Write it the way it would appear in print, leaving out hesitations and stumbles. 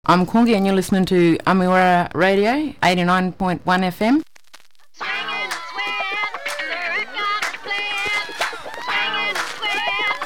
I'm Kongi and you're listening to Amiwara Radio, 89.1 FM.